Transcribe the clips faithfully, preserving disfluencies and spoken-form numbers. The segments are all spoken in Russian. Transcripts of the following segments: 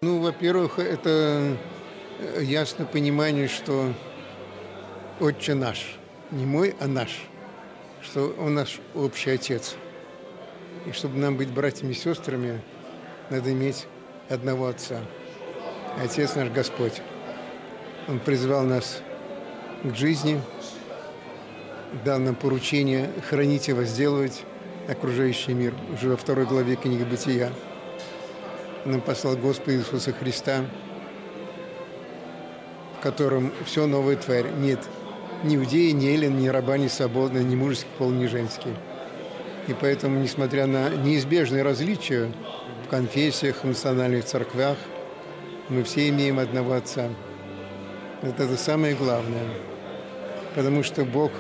Ну, во-первых, это ясно понимание, что Отче наш, не мой, а наш, что Он наш общий Отец. И чтобы нам быть братьями и сестрами, надо иметь одного Отца. Отец наш Господь. Он призвал нас к жизни, дал нам поручение хранить и возделывать окружающий мир. Уже во второй главе книги Бытия. Нам послал Господа Иисуса Христа, в котором все новая тварь. Нет ни иудеи, ни эллин, ни раба, ни свободный, ни мужеский пол, ни женский. И поэтому, несмотря на неизбежные различия в конфессиях, в национальных церквях, мы все имеем одного Отца. Это, это самое главное. Потому что Бог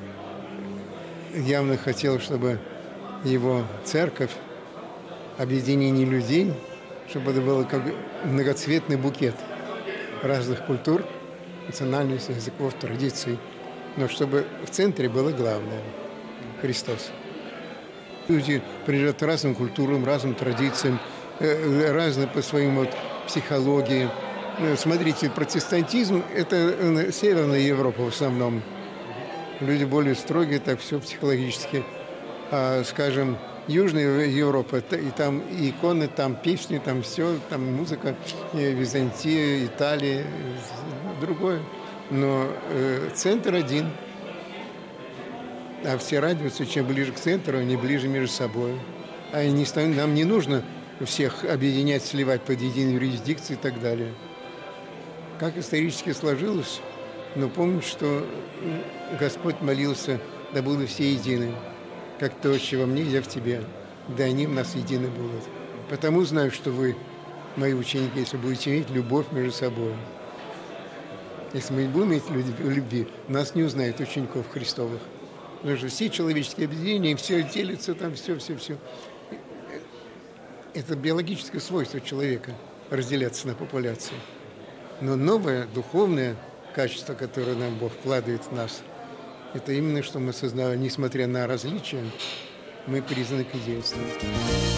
явно хотел, чтобы Его церковь, объединение людей, чтобы это было как многоцветный букет разных культур, национальностей, языков, традиций, но чтобы в центре было главное – Христос. Люди принадлежат разным культурам, разным традициям, разные по своим вот психологии. Смотрите, протестантизм – это Северная Европа в основном. Люди более строгие, так все психологически. А, скажем, Южная Европа, и там и иконы, там песни, там все, там музыка, Византия, Италия, другое. Но э, центр один. А все радуются, чем ближе к центру, они ближе между собой. А не, нам не нужно всех объединять, сливать под единой юрисдикцией и так далее. Как исторически сложилось, но помню, что Господь молился, да будут все едины. Как ты, Отче, во мне, я в тебе, да они в нас едины будут. Потому знаю, что вы, мои ученики, если будете иметь любовь между собой. Если мы не будем иметь любви, нас не узнают учеников Христовых. Потому что все человеческие объединения, все делится, там все, все, все. Это биологическое свойство человека – разделяться на популяции. Но новое духовное качество, которое нам Бог вкладывает в нас, это именно, что мы осознаем, несмотря на различия, мы призваны к единству.